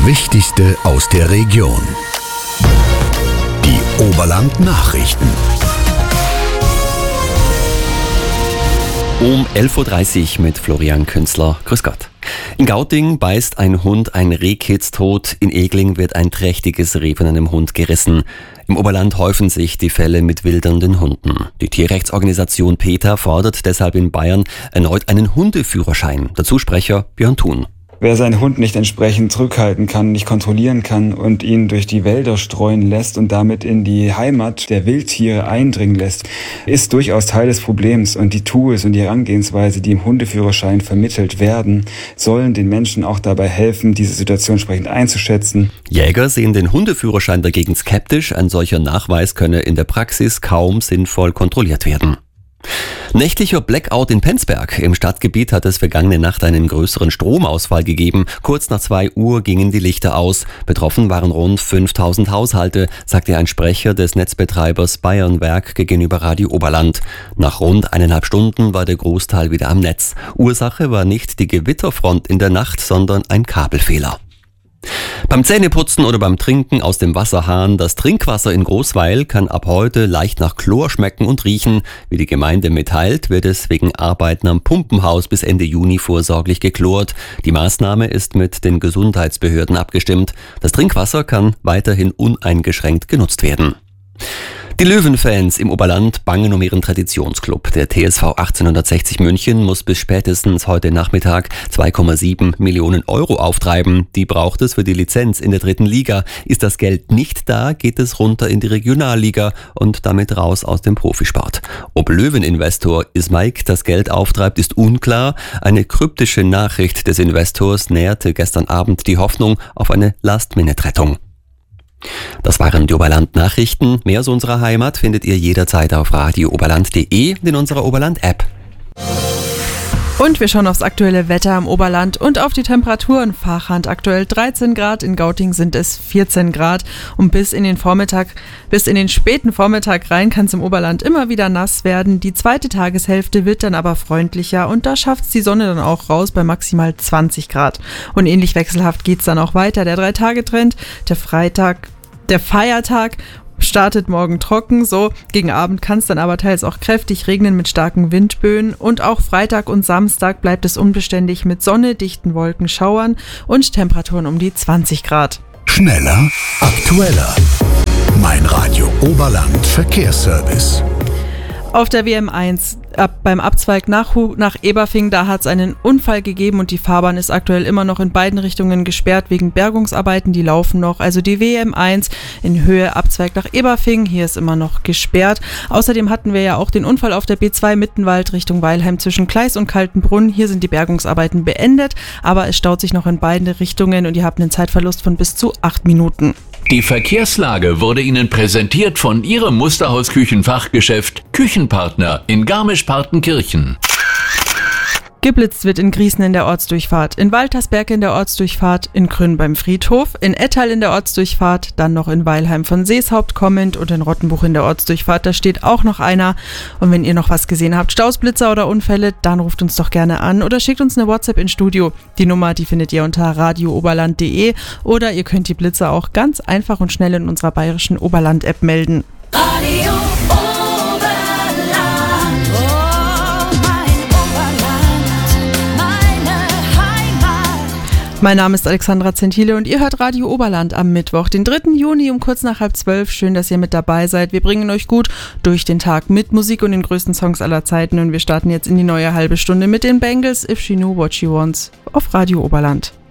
Wichtigste aus der Region. Die Oberland-Nachrichten. Um 11.30 Uhr mit Florian Künzler. Grüß Gott. In Gauting beißt ein Hund ein Rehkitz tot. In Egling wird ein trächtiges Reh von einem Hund gerissen. Im Oberland häufen sich die Fälle mit wildernden Hunden. Die Tierrechtsorganisation PETA fordert deshalb in Bayern erneut einen Hundeführerschein. Dazu Sprecher Björn Thun. Wer seinen Hund nicht entsprechend zurückhalten kann, nicht kontrollieren kann und ihn durch die Wälder streuen lässt und damit in die Heimat der Wildtiere eindringen lässt, ist durchaus Teil des Problems. Und die Tools und die Herangehensweise, die im Hundeführerschein vermittelt werden, sollen den Menschen auch dabei helfen, diese Situation entsprechend einzuschätzen. Jäger sehen den Hundeführerschein dagegen skeptisch. Ein solcher Nachweis könne in der Praxis kaum sinnvoll kontrolliert werden. Nächtlicher Blackout in Penzberg. Im Stadtgebiet hat es vergangene Nacht einen größeren Stromausfall gegeben. Kurz nach 2 Uhr gingen die Lichter aus. Betroffen waren rund 5000 Haushalte, sagte ein Sprecher des Netzbetreibers Bayernwerk gegenüber Radio Oberland. Nach rund 1,5 Stunden war der Großteil wieder am Netz. Ursache war nicht die Gewitterfront in der Nacht, sondern ein Kabelfehler. Beim Zähneputzen oder beim Trinken aus dem Wasserhahn, das Trinkwasser in Großweil kann ab heute leicht nach Chlor schmecken und riechen. Wie die Gemeinde mitteilt, wird es wegen Arbeiten am Pumpenhaus bis Ende Juni vorsorglich geklort. Die Maßnahme ist mit den Gesundheitsbehörden abgestimmt. Das Trinkwasser kann weiterhin uneingeschränkt genutzt werden. Die Löwenfans im Oberland bangen um ihren Traditionsclub. Der TSV 1860 München muss bis spätestens heute Nachmittag 2,7 Millionen Euro auftreiben. Die braucht es für die Lizenz in der 3. Liga. Ist das Geld nicht da, geht es runter in die Regionalliga und damit raus aus dem Profisport. Ob Löweninvestor Ismaik das Geld auftreibt, ist unklar. Eine kryptische Nachricht des Investors näherte gestern Abend die Hoffnung auf eine Last-Minute-Rettung. Das waren die Oberland-Nachrichten. Mehr aus unserer Heimat findet ihr jederzeit auf radiooberland.de und in unserer Oberland-App. Und wir schauen aufs aktuelle Wetter im Oberland und auf die Temperaturen. Fahrrad aktuell 13 Grad, in Gauting sind es 14 Grad. Und bis in den späten Vormittag rein kann es im Oberland immer wieder nass werden. Die zweite Tageshälfte wird dann aber freundlicher und da schafft es die Sonne dann auch raus bei maximal 20 Grad. Und ähnlich wechselhaft geht es dann auch weiter. Der 3-Tage-Trend, der Feiertag startet morgen trocken, so gegen Abend kann es dann aber teils auch kräftig regnen mit starken Windböen und auch Freitag und Samstag bleibt es unbeständig mit Sonne, dichten Wolken, Schauern und Temperaturen um die 20 Grad. Schneller, aktueller. Mein Radio Oberland Verkehrsservice. Auf der WM1 beim Abzweig nach Eberfing, da hat es einen Unfall gegeben und die Fahrbahn ist aktuell immer noch in beiden Richtungen gesperrt wegen Bergungsarbeiten, die laufen noch. Also die WM1 in Höhe Abzweig nach Eberfing, hier ist immer noch gesperrt. Außerdem hatten wir ja auch den Unfall auf der B2 Mittenwald Richtung Weilheim zwischen Kleis und Kaltenbrunn. Hier sind die Bergungsarbeiten beendet, aber es staut sich noch in beide Richtungen und ihr habt einen Zeitverlust von bis zu 8 Minuten. Die Verkehrslage wurde Ihnen präsentiert von Ihrem Musterhaus-Küchenfachgeschäft Küchenpartner in Garmisch-Partenkirchen. Geblitzt wird in Griesen in der Ortsdurchfahrt, in Waltersberg in der Ortsdurchfahrt, in Krünn beim Friedhof, in Ettal in der Ortsdurchfahrt, dann noch in Weilheim von Seeshaupt kommend und in Rottenbuch in der Ortsdurchfahrt, da steht auch noch einer. Und wenn ihr noch was gesehen habt, Stausblitzer oder Unfälle, dann ruft uns doch gerne an oder schickt uns eine WhatsApp ins Studio. Die Nummer, die findet ihr unter radiooberland.de oder ihr könnt die Blitzer auch ganz einfach und schnell in unserer bayerischen Oberland-App melden. Radio Mein Name ist Alexandra Zentile und ihr hört Radio Oberland am Mittwoch, den 3. Juni um kurz nach 11:30. Schön, dass ihr mit dabei seid. Wir bringen euch gut durch den Tag mit Musik und den größten Songs aller Zeiten und wir starten jetzt in die neue halbe Stunde mit den Bangles If She Knew What She Wants auf Radio Oberland.